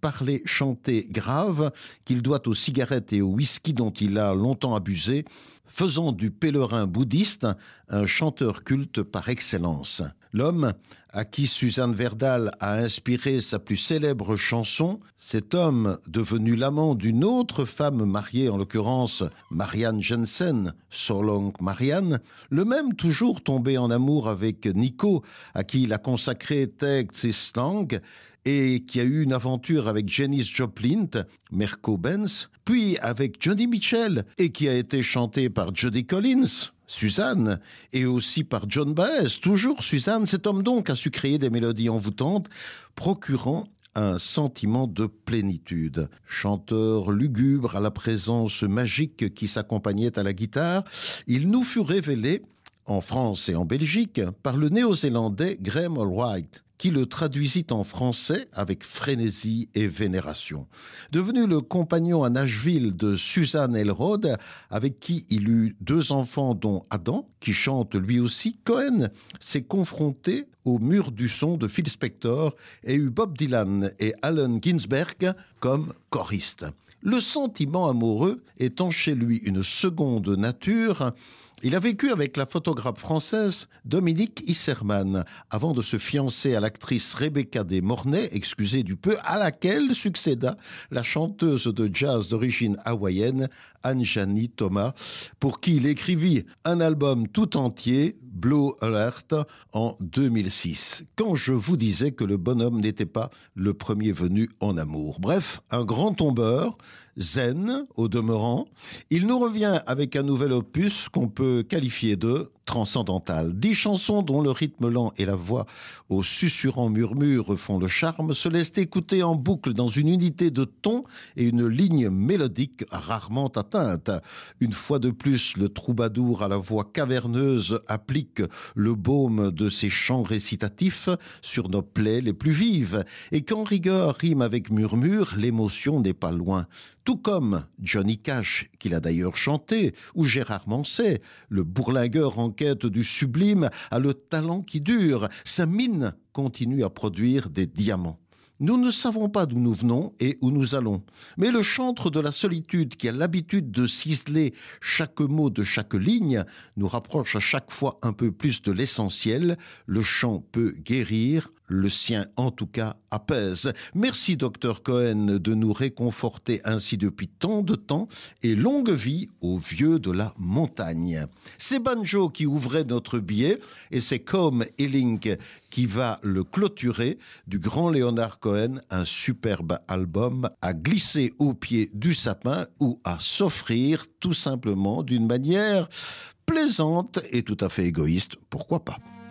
parler, chanter grave qu'il doit aux cigarettes et au whisky dont il a longtemps abusé, faisant du pèlerin bouddhiste un chanteur culte par excellence. L'homme à qui Suzanne Verdal a inspiré sa plus célèbre chanson, cet homme devenu l'amant d'une autre femme mariée, en l'occurrence Marianne Jensen, So Long Marianne, le même toujours tombé en amour avec Nico, à qui il a consacré Texas Lang, et qui a eu une aventure avec Janis Joplin, Merco Benz, puis avec Joni Mitchell, et qui a été chanté par Judy Collins, Suzanne, et aussi par John Baez, toujours Suzanne. Cet homme donc a su créer des mélodies envoûtantes, procurant un sentiment de plénitude. Chanteur lugubre à la présence magique qui s'accompagnait à la guitare, il nous fut révélé, en France et en Belgique, par le néo-zélandais Graham Allwright, qui le traduisit en français avec frénésie et vénération. Devenu le compagnon à Nashville de Suzanne Elrod, avec qui il eut 2 enfants dont Adam, qui chante lui aussi, Cohen s'est confronté au mur du son de Phil Spector et eut Bob Dylan et Allen Ginsberg comme choristes. Le sentiment amoureux étant chez lui une seconde nature, il a vécu avec la photographe française Dominique Isserman avant de se fiancer à l'actrice Rebecca De Mornay, excusez du peu, à laquelle succéda la chanteuse de jazz d'origine hawaïenne Anjani Thomas, pour qui il écrivit un album tout entier, Blue Alert, en 2006, quand je vous disais que le bonhomme n'était pas le premier venu en amour. Bref, un grand tombeur, zen au demeurant. Il nous revient avec un nouvel opus qu'on peut qualifier de transcendantal. 10 chansons dont le rythme lent et la voix au susurrant murmure font le charme, se laissent écouter en boucle dans une unité de ton et une ligne mélodique rarement atteinte. Une fois de plus, le troubadour à la voix caverneuse applique le baume de ses chants récitatifs sur nos plaies les plus vives. Et quand rigueur rime avec murmure, l'émotion n'est pas loin. Tout comme Johnny Cash, qu'il a d'ailleurs chanté, ou Gérard Manset, le bourlingueur en quête du sublime, a le talent qui dure. Sa mine continue à produire des diamants. Nous ne savons pas d'où nous venons et où nous allons. Mais le chantre de la solitude qui a l'habitude de ciseler chaque mot de chaque ligne nous rapproche à chaque fois un peu plus de l'essentiel. Le chant peut guérir, le sien en tout cas apaise. Merci Dr Cohen de nous réconforter ainsi depuis tant de temps et longue vie aux vieux de la montagne. C'est Banjo qui ouvrait notre billet et c'est Come Healing qui va le clôturer, du grand Leonard Cohen, un superbe album à glisser au pied du sapin ou à s'offrir tout simplement d'une manière plaisante et tout à fait égoïste, pourquoi pas.